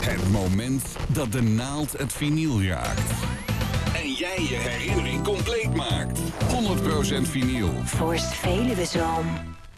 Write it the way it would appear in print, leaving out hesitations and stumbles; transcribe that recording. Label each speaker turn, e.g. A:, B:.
A: Het moment dat de naald het vinyl raakt. En jij je herinnering compleet maakt. 100% vinyl.
B: Forst Veluwezoom.